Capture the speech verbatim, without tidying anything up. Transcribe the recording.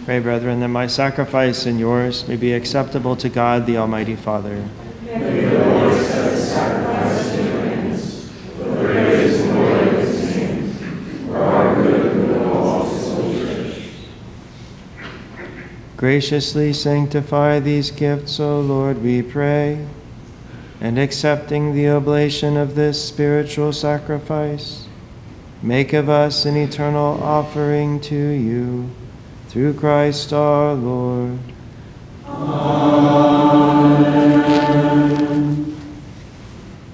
Pray, brethren, that my sacrifice and yours may be acceptable to God, the Almighty Father. May the Lord accept the sacrifice in your hands, for the praise and glory of his name, for our good and the good of all his holy church. Graciously sanctify these gifts, O Lord, we pray, and accepting the oblation of this spiritual sacrifice, make of us an eternal offering to you, through Christ our Lord. Amen.